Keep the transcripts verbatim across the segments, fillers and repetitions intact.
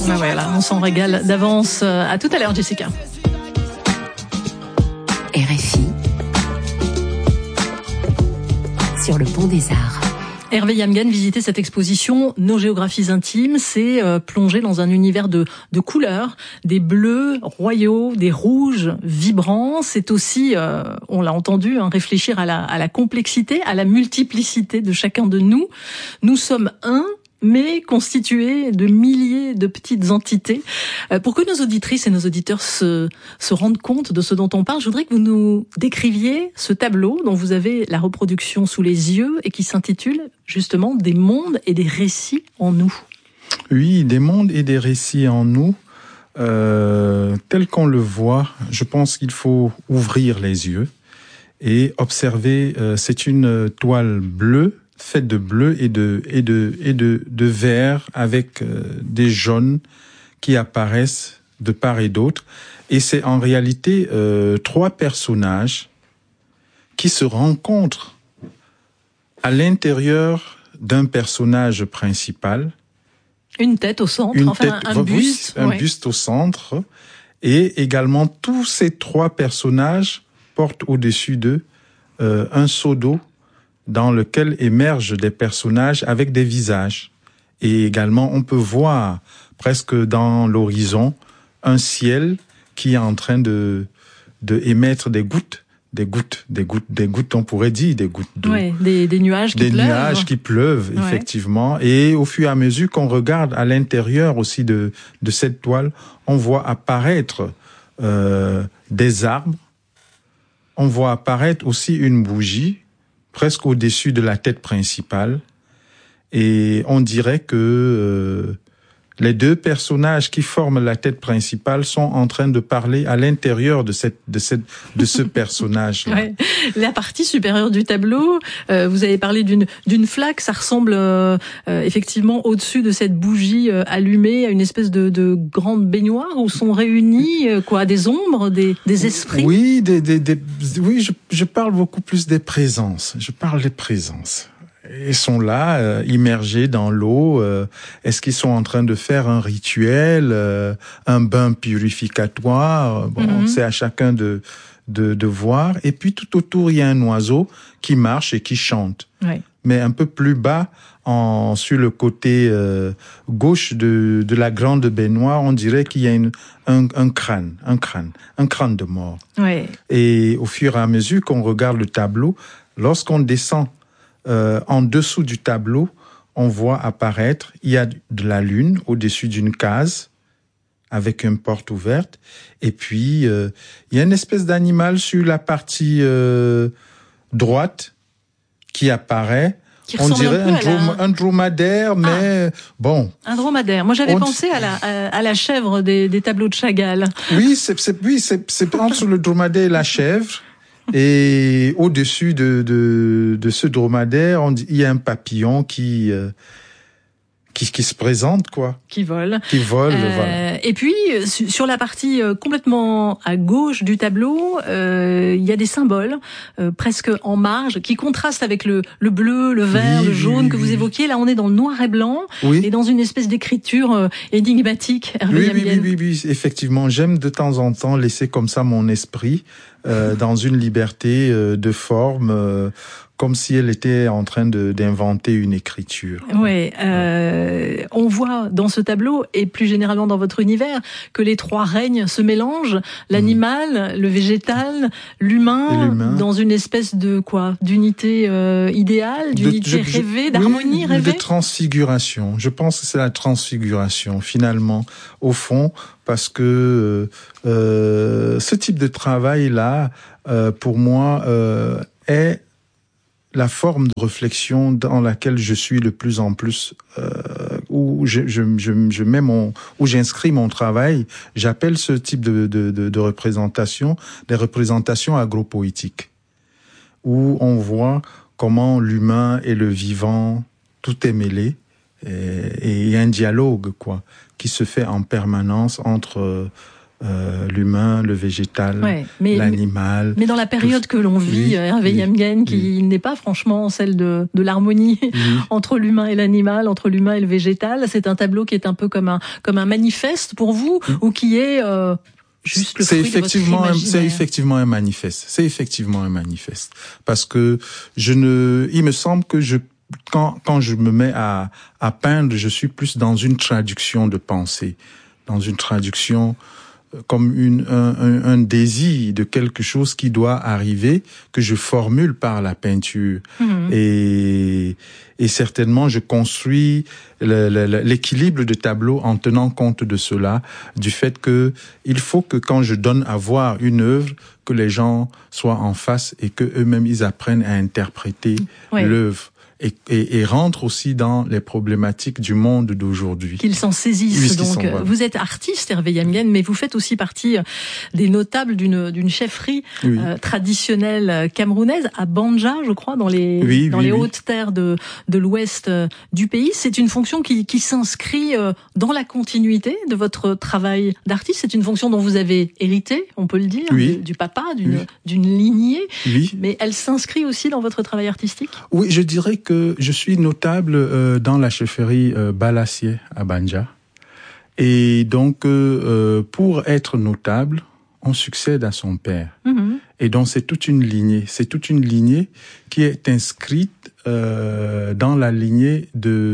Ah voilà, on s'en régale d'avance. À tout à l'heure, Jessica. R F I sur le pont des Arts. Hervé Yamghen, visiter cette exposition Nos géographies intimes, c'est euh, plonger dans un univers de, de couleurs, des bleus royaux, des rouges vibrants. C'est aussi, euh, on l'a entendu, hein, réfléchir à la, à la complexité, à la multiplicité de chacun de nous. Nous sommes un, mais constitué de milliers de petites entités. Euh, pour que nos auditrices et nos auditeurs se, se rendent compte de ce dont on parle, je voudrais que vous nous décriviez ce tableau dont vous avez la reproduction sous les yeux et qui s'intitule justement « Des mondes et des récits en nous ». Oui, des mondes et des récits en nous. Euh, tel qu'on le voit, je pense qu'il faut ouvrir les yeux et observer. Euh, c'est une toile bleue, faite de bleu et de et de et de de vert avec euh, des jaunes qui apparaissent de part et d'autre, et c'est en réalité euh, trois personnages qui se rencontrent à l'intérieur d'un personnage principal. Une tête au centre, une enfin tête, un, un buste, un ouais. buste au centre, et également tous ces trois personnages portent au-dessus d'eux euh, un seau d'eau dans lequel émergent des personnages avec des visages. Et également, on peut voir presque dans l'horizon un ciel qui est en train de, de émettre des gouttes, des gouttes, des gouttes, des gouttes, on pourrait dire des gouttes d'eau. Ouais, des, des nuages qui des pleuvent. Des nuages qui pleuvent, ouais. effectivement. Et au fur et à mesure qu'on regarde à l'intérieur aussi de, de cette toile, on voit apparaître euh, des arbres, on voit apparaître aussi une bougie, presque au-dessus de la tête principale, et on dirait que euh, les deux personnages qui forment la tête principale sont en train de parler à l'intérieur de cette de cette de ce personnage-là. Ouais. La partie supérieure du tableau, euh, vous avez parlé d'une d'une flaque, ça ressemble euh, euh, effectivement au-dessus de cette bougie euh, allumée à une espèce de, de grande baignoire où sont réunis euh, quoi, des ombres, des des esprits. Oui, des, des, des oui, je, je parle beaucoup plus des présences. Je parle des présences. Ils sont là, euh, immergés dans l'eau. Euh, est-ce qu'ils sont en train de faire un rituel, euh, un bain purificatoire? Bon, mm-hmm. C'est à chacun de, de de voir. Et puis tout autour, il y a un oiseau qui marche et qui chante. Ouais. Mais un peu plus bas, en sur le côté euh, gauche de de la grande baignoire, on dirait qu'il y a une un, un crâne, un crâne, un crâne de mort. Ouais. Et au fur et à mesure qu'on regarde le tableau, lorsqu'on descend Euh, en dessous du tableau, on voit apparaître, il y a de la lune au-dessus d'une case avec une porte ouverte, et puis euh, il y a une espèce d'animal sur la partie euh, droite qui apparaît. Qui on dirait un, un, drom- la... un dromadaire, mais ah, bon. Un dromadaire. Moi, j'avais on... pensé à la, à, à la chèvre des, des tableaux de Chagall. Oui, c'est, c'est, oui, c'est, c'est entre le dromadaire et la chèvre. Et au-dessus de, de, de ce dromadaire, on dit, il y a un papillon qui, euh, qui, qui se présente, quoi. Qui vole. Qui vole, euh, voilà. Et puis, sur la partie complètement à gauche du tableau, euh, il y a des symboles, euh, presque en marge, qui contrastent avec le, le bleu, le vert, oui, le jaune oui, que oui, vous oui. évoquiez. Là, on est dans le noir et blanc, oui. et dans une espèce d'écriture euh, énigmatique. Oui, oui, oui, oui, oui, effectivement. J'aime de temps en temps laisser comme ça mon esprit euh, dans une liberté euh, de forme, euh, comme si elle était en train de, d'inventer une écriture. Ouais, euh, on voit dans ce tableau, et plus généralement dans votre univers, que les trois règnes se mélangent, l'animal, mmh. le végétal, l'humain, l'humain, dans une espèce de quoi, d'unité euh, idéale, d'unité de, je, rêvée, je, d'harmonie oui, rêvée. De transfiguration. Je pense que c'est la transfiguration, finalement, au fond, parce que euh, ce type de travail-là, euh, pour moi, euh, est la forme de réflexion dans laquelle je suis le plus en plus, euh, où je, je, je, je mets mon, où j'inscris mon travail. J'appelle ce type de, de, de, de représentation des représentations agropoétiques, où on voit comment l'humain et le vivant, tout est mêlé, et il y a un dialogue, quoi, qui se fait en permanence entre euh, l'humain, le végétal, ouais, mais, l'animal. Mais dans la période que l'on vit, oui, Hervé oui, Yemguen, qui oui. n'est pas franchement celle de, de l'harmonie oui. entre l'humain et l'animal, entre l'humain et le végétal, c'est un tableau qui est un peu comme un, comme un manifeste pour vous, oui. ou qui est... Euh, Juste le c'est fruit effectivement de votre un, c'est effectivement un manifeste. C'est effectivement un manifeste parce que je ne, il me semble que je quand quand je me mets à à peindre, je suis plus dans une traduction de pensée, dans une traduction comme une un, un, un désir de quelque chose qui doit arriver que je formule par la peinture mmh. et et certainement je construis le, le, l'équilibre de tableau en tenant compte de cela, du fait que il faut que quand je donne à voir une œuvre, que les gens soient en face et que eux-mêmes ils apprennent à interpréter oui. l'œuvre. Et, et, et rentre aussi dans les problématiques du monde d'aujourd'hui. Qu'ils s'en saisissent. Donc, sont, voilà. Vous êtes artiste, Hervé Yemguen, mais vous faites aussi partie des notables d'une, d'une chefferie oui. euh, traditionnelle camerounaise à Banja, je crois, dans les oui, dans oui, les oui. hautes terres de de l'ouest du pays. C'est une fonction qui qui s'inscrit dans la continuité de votre travail d'artiste. C'est une fonction dont vous avez hérité, on peut le dire, oui. du, du papa, d'une oui. d'une lignée. Oui. Mais elle s'inscrit aussi dans votre travail artistique. Oui, je dirais que je suis notable euh, dans la chefferie euh, Balassier à Banja. Et donc, euh, pour être notable, on succède à son père. Mm-hmm. Et donc, c'est toute une lignée. C'est toute une lignée qui est inscrite euh, dans la lignée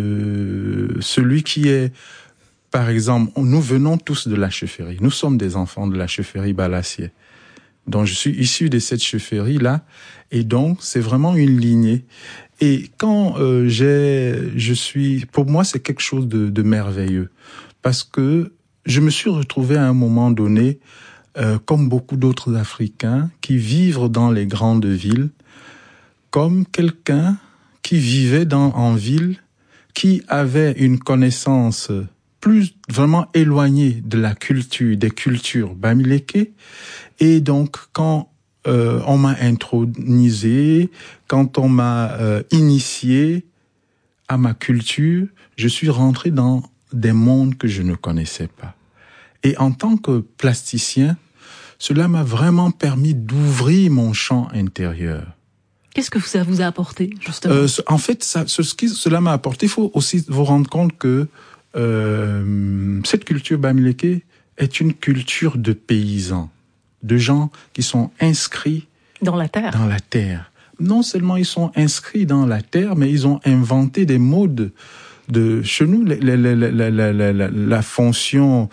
de celui qui est, par exemple, nous venons tous de la chefferie. Nous sommes des enfants de la chefferie Balassier. Donc, je suis issu de cette chefferie-là. Et donc, c'est vraiment une lignée. Et quand euh, j'ai, je suis, pour moi, c'est quelque chose de, de merveilleux, parce que je me suis retrouvé à un moment donné, euh, comme beaucoup d'autres Africains, qui vivent dans les grandes villes, comme quelqu'un qui vivait dans en ville, qui avait une connaissance plus vraiment éloignée de la culture, des cultures bamileke, et donc quand Euh, on m'a intronisé, quand on m'a euh, initié à ma culture, je suis rentré dans des mondes que je ne connaissais pas. Et en tant que plasticien, cela m'a vraiment permis d'ouvrir mon champ intérieur. Qu'est-ce que ça vous a apporté, justement ? euh, En fait, ça, ce, ce qui cela m'a apporté, il faut aussi vous rendre compte que euh, cette culture bamileke est une culture de paysans, de gens qui sont inscrits dans la terre. Dans la terre. Non seulement ils sont inscrits dans la terre, mais ils ont inventé des modes de chez nous. La, la, la, la, la, la, la fonction,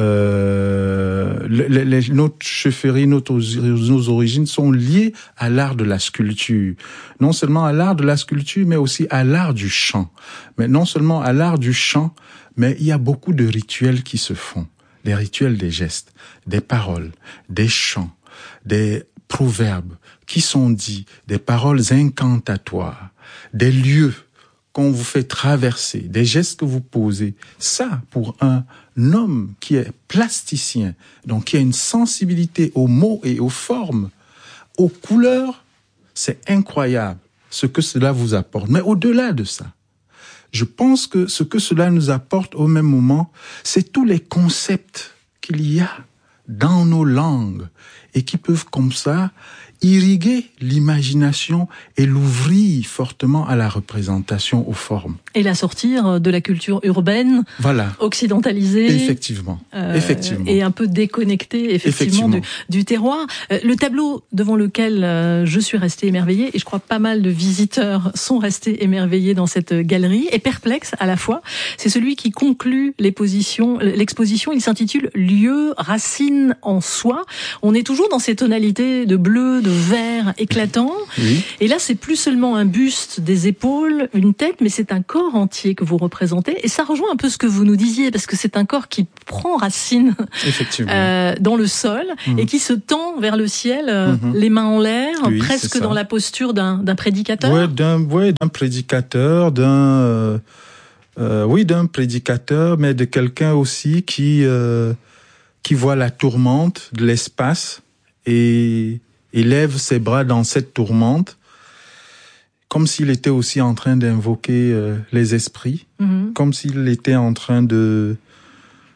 euh, les, les, notre chefferie, notre, nos origines sont liées à l'art de la sculpture. Non seulement à l'art de la sculpture, mais aussi à l'art du chant. Mais non seulement à l'art du chant, mais il y a beaucoup de rituels qui se font. Des rituels des gestes, des paroles, des chants, des proverbes qui sont dits, des paroles incantatoires, des lieux qu'on vous fait traverser, des gestes que vous posez. Ça, pour un homme qui est plasticien, donc qui a une sensibilité aux mots et aux formes, aux couleurs, c'est incroyable ce que cela vous apporte. Mais au-delà de ça, je pense que ce que cela nous apporte au même moment, c'est tous les concepts qu'il y a dans nos langues et qui peuvent comme ça irriguer l'imagination et l'ouvrir fortement à la représentation aux formes. Et la sortir de la culture urbaine, voilà. occidentalisée. Effectivement. Euh, effectivement. Et un peu déconnectée, effectivement, effectivement. Du, du terroir. Euh, le tableau devant lequel euh, je suis restée émerveillée, et je crois pas mal de visiteurs sont restés émerveillés dans cette galerie, et perplexes à la fois, c'est celui qui conclut l'exposition. L'exposition, il s'intitule « Lieu, racine en soi ». On est toujours dans ces tonalités de bleu, de vert éclatant. Oui. Et là, c'est plus seulement un buste, des épaules, une tête, mais c'est un corps entier que vous représentez. Et ça rejoint un peu ce que vous nous disiez, parce que c'est un corps qui prend racine euh, dans le sol mmh. et qui se tend vers le ciel, euh, mmh. les mains en l'air, oui, presque dans la posture d'un, d'un prédicateur. Ouais, d'un, ouais, d'un prédicateur, d'un, euh, euh, oui, d'un prédicateur, mais de quelqu'un aussi qui euh, qui voit la tourmente de l'espace et il lève ses bras dans cette tourmente, comme s'il était aussi en train d'invoquer euh, les esprits, mmh. comme s'il était en train de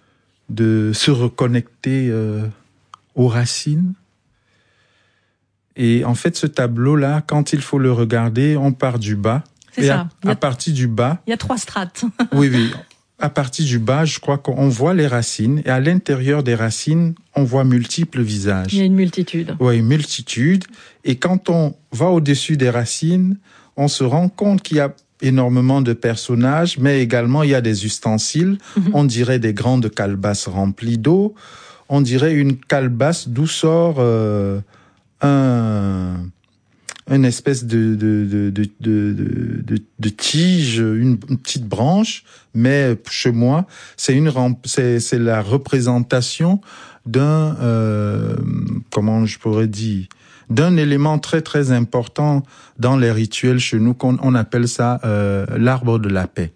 de se reconnecter euh, aux racines. Et en fait, ce tableau-là, quand il faut le regarder, on part du bas. C'est et ça. À, à partir du bas. Il y a trois strates. Oui, oui. À partir du bas, je crois qu'on voit les racines. Et à l'intérieur des racines, on voit multiples visages. Il y a une multitude. Oui, une multitude. Et quand on va au-dessus des racines, on se rend compte qu'il y a énormément de personnages, mais également il y a des ustensiles. Mm-hmm. On dirait des grandes calebasses remplies d'eau. On dirait une calebasse d'où sort euh, un... une espèce de de de de de de, de tige, une, une petite branche, mais chez moi, c'est une c'est c'est la représentation d'un euh, comment je pourrais dire d'un élément très très important dans les rituels chez nous qu'on on appelle ça euh, l'arbre de la paix.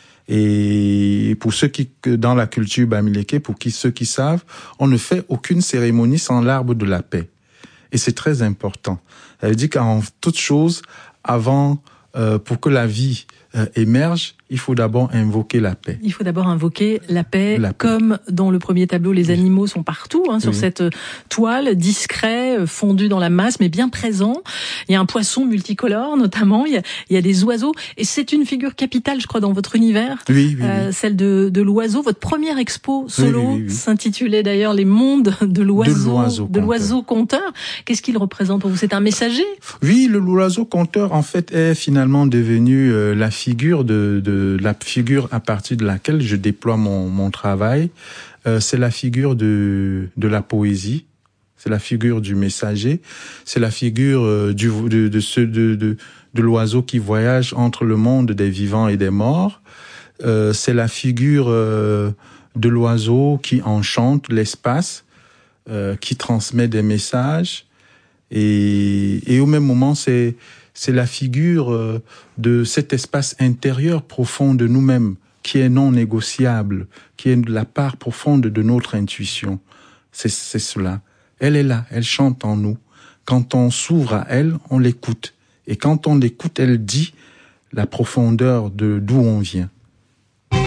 Et pour ceux qui dans la culture bamileke, pour qui ceux qui savent, on ne fait aucune cérémonie sans l'arbre de la paix. Et c'est très important. Elle dit qu'en toute chose, avant, euh, pour que la vie euh, émerge, il faut d'abord invoquer la paix. Il faut d'abord invoquer la paix, la paix. Comme dans le premier tableau, les animaux sont partout, hein, sur oui. cette toile, discret, fondu dans la masse, mais bien présent. Il y a un poisson multicolore, notamment, il y a, il y a des oiseaux, et c'est une figure capitale, je crois, dans votre univers, oui, oui, euh, oui. celle de, de l'oiseau. Votre première expo solo oui, oui, oui, oui. s'intitulait d'ailleurs Les mondes de l'oiseau, de l'oiseau de l'oiseau conteur. Qu'est-ce qu'il représente pour vous? C'est un messager? Oui, le l'oiseau conteur, en fait, est finalement devenu euh, la figure de, de la figure à partir de laquelle je déploie mon, mon travail. Euh, c'est la figure de, de la poésie, c'est la figure du messager, c'est la figure euh, du, de, de, ce, de, de, de l'oiseau qui voyage entre le monde des vivants et des morts. Euh, c'est la figure euh, de l'oiseau qui enchante l'espace, euh, qui transmet des messages. Et, et au même moment, c'est c'est la figure euh, de cet espace intérieur profond de nous-mêmes, qui est non négociable, qui est la part profonde de notre intuition. C'est, c'est cela. Elle est là, elle chante en nous. Quand on s'ouvre à elle, on l'écoute. Et quand on l'écoute, elle dit la profondeur de d'où on vient.